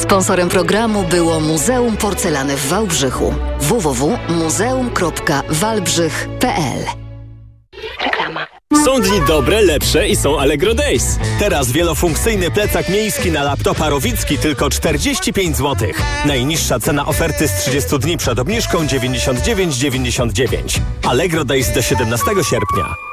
Sponsorem programu było Muzeum Porcelany w Wałbrzychu. www.muzeum.wałbrzych.pl. Reklama. Są dni dobre, lepsze i są Allegro Days. Teraz wielofunkcyjny plecak miejski na laptopa Rowicki tylko 45 zł. Najniższa cena oferty z 30 dni przed obniżką 99,99. Allegro Days do 17 sierpnia.